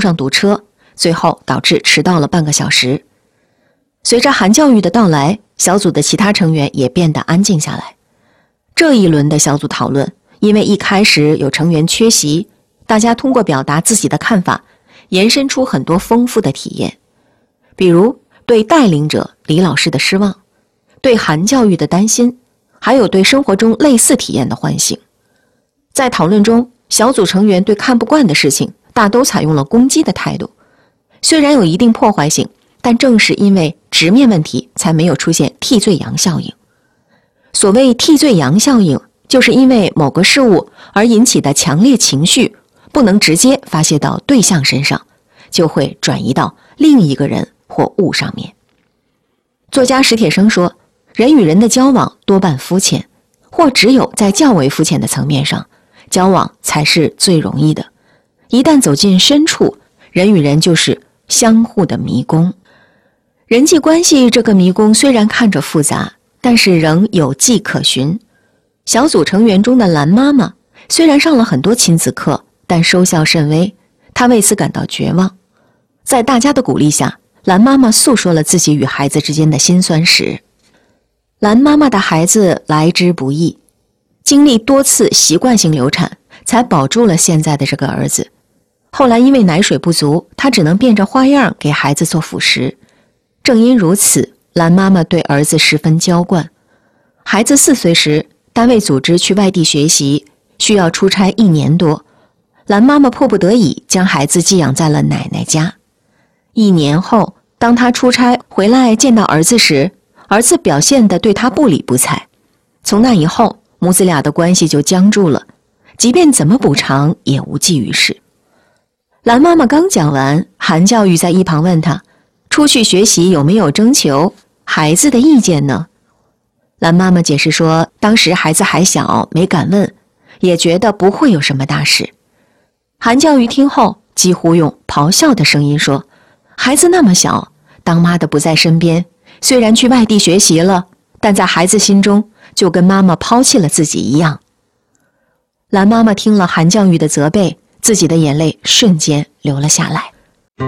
上堵车，最后导致迟到了半个小时。随着韩教育的到来，小组的其他成员也变得安静下来。这一轮的小组讨论，因为一开始有成员缺席，大家通过表达自己的看法，延伸出很多丰富的体验，比如对带领者李老师的失望，对韩教育的担心，还有对生活中类似体验的唤醒。在讨论中，小组成员对看不惯的事情大都采用了攻击的态度，虽然有一定破坏性，但正是因为直面问题，才没有出现替罪羊效应。所谓替罪羊效应，就是因为某个事物而引起的强烈情绪不能直接发泄到对象身上，就会转移到另一个人或物上面。作家史铁生说，人与人的交往多半肤浅，或只有在较为肤浅的层面上，交往才是最容易的。一旦走进深处，人与人就是相互的迷宫。人际关系这个迷宫虽然看着复杂，但是仍有迹可循。小组成员中的蓝妈妈虽然上了很多亲子课，但收效甚微，她为此感到绝望。在大家的鼓励下，蓝妈妈诉说了自己与孩子之间的辛酸史。蓝妈妈的孩子来之不易，经历多次习惯性流产，才保住了现在的这个儿子。后来因为奶水不足，她只能变着花样给孩子做辅食。正因如此，蓝妈妈对儿子十分娇惯。孩子4岁时，单位组织去外地学习，需要出差1年多，蓝妈妈迫不得已将孩子寄养在了奶奶家。1年后，当她出差回来见到儿子时，儿子表现得对她不理不睬。从那以后，母子俩的关系就僵住了，即便怎么补偿也无济于事。蓝妈妈刚讲完，韩教育在一旁问她，出去学习有没有征求孩子的意见呢？蓝妈妈解释说，当时孩子还小，没敢问，也觉得不会有什么大事。韩教育听后几乎用咆哮的声音说，孩子那么小，当妈的不在身边，虽然去外地学习了，但在孩子心中就跟妈妈抛弃了自己一样。蓝妈妈听了韩教育的责备，自己的眼泪瞬间流了下来。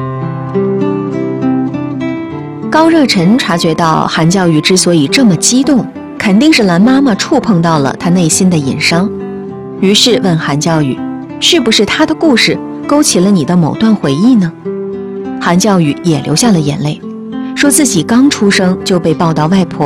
高热忱察觉到韩教育之所以这么激动，肯定是蓝妈妈触碰到了他内心的隐伤，于是问韩教育，是不是他的故事勾起了你的某段回忆呢？韩教育也流下了眼泪，说自己刚出生就被抱到外婆